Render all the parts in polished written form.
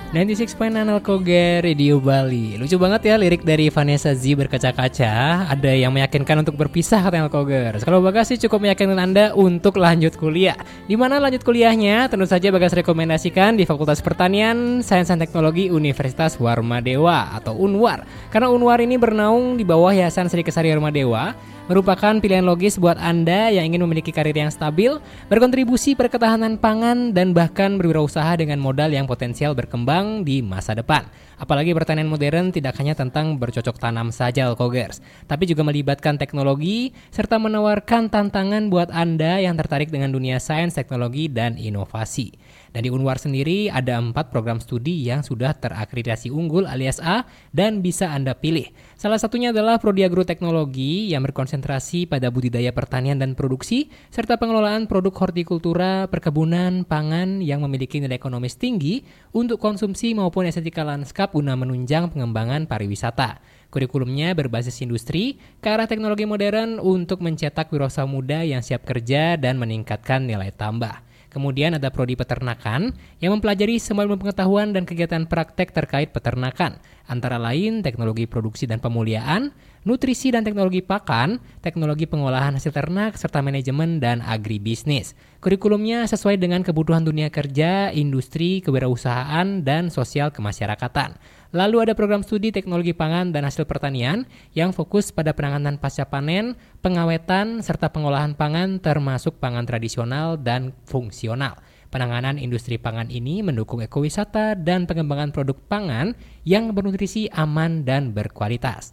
96.9 Alkoger Radio Bali. Lucu banget ya lirik dari Vanessa Z berkaca-kaca. Ada yang meyakinkan untuk berpisah kata Alkoger. Kalau Bagas sih cukup meyakinkan Anda untuk lanjut kuliah. Di mana lanjut kuliahnya? Tentu saja Bagas rekomendasikan di Fakultas Pertanian, Sains dan Teknologi Universitas Warmadewa atau Unwar. Karena Unwar ini bernaung di bawah Yayasan Sri Kesari Warmadewa, merupakan pilihan logis buat Anda yang ingin memiliki karir yang stabil, berkontribusi pada ketahanan pangan, dan bahkan berwirausaha dengan modal yang potensial berkembang di masa depan. Apalagi pertanian modern tidak hanya tentang bercocok tanam saja Alkogers, tapi juga melibatkan teknologi serta menawarkan tantangan buat Anda yang tertarik dengan dunia sains, teknologi, dan inovasi. Dan di Unwar sendiri ada 4 program studi yang sudah terakreditasi unggul alias A dan bisa Anda pilih. Salah satunya adalah Prodi Agroteknologi yang berkonsentrasi pada budidaya pertanian dan produksi, serta pengelolaan produk hortikultura, perkebunan, pangan yang memiliki nilai ekonomis tinggi untuk konsumsi maupun estetika lanskap guna menunjang pengembangan pariwisata. Kurikulumnya berbasis industri, ke arah teknologi modern untuk mencetak wirausaha muda yang siap kerja dan meningkatkan nilai tambah. Kemudian ada Prodi Peternakan yang mempelajari semua ilmu pengetahuan dan kegiatan praktek terkait peternakan, antara lain teknologi produksi dan pemuliaan, nutrisi dan teknologi pakan, teknologi pengolahan hasil ternak, serta manajemen dan agribisnis. Kurikulumnya sesuai dengan kebutuhan dunia kerja, industri, kewirausahaan, dan sosial kemasyarakatan. Lalu ada program studi teknologi pangan dan hasil pertanian yang fokus pada penanganan pasca panen, pengawetan, serta pengolahan pangan termasuk pangan tradisional dan fungsional. Penanganan industri pangan ini mendukung ekowisata dan pengembangan produk pangan yang bernutrisi, aman, dan berkualitas.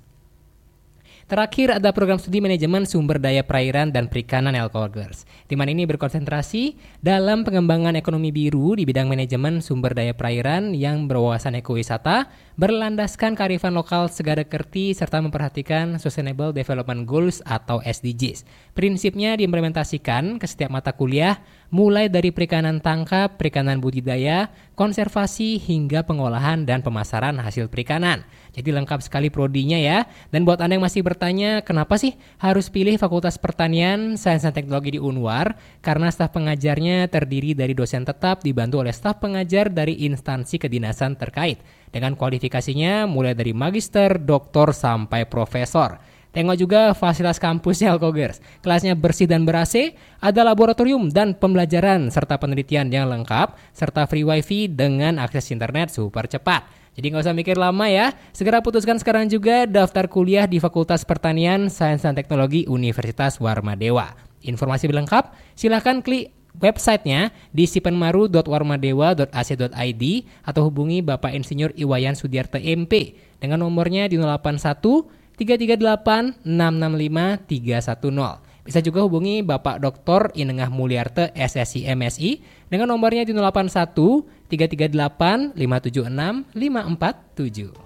Terakhir ada program studi manajemen sumber daya perairan dan perikanan Alkogers. Di mana ini berkonsentrasi dalam pengembangan ekonomi biru di bidang manajemen sumber daya perairan yang berwawasan ekowisata, berlandaskan kearifan lokal segala kerti serta memperhatikan Sustainable Development Goals atau SDGs. Prinsipnya diimplementasikan ke setiap mata kuliah mulai dari perikanan tangkap, perikanan budidaya, konservasi hingga pengolahan dan pemasaran hasil perikanan. Jadi lengkap sekali prodinya ya. Dan buat Anda yang masih bertanya, kenapa sih harus pilih Fakultas Pertanian, Sains dan Teknologi di Unwar? Karena staf pengajarnya terdiri dari dosen tetap dibantu oleh staf pengajar dari instansi kedinasan terkait. Dengan kualifikasinya mulai dari magister, doktor, sampai profesor. Tengok juga fasilitas kampusnya Alkogers. Kelasnya bersih dan ber-AC, ada laboratorium dan pembelajaran serta penelitian yang lengkap, serta free wifi dengan akses internet super cepat. Jadi nggak usah mikir lama ya, segera putuskan sekarang juga daftar kuliah di Fakultas Pertanian, Sains dan Teknologi Universitas Warmadewa. Informasi lebih lengkap, silahkan klik websitenya di sipenmaru.warmadewa.ac.id atau hubungi Bapak Insinyur Iwayan Sudiarto MP dengan nomornya di 081 338 665 310. Bisa juga hubungi Bapak Dr. Inengah Mulyarte SSI MSI dengan nomornya di 081 338 576 547.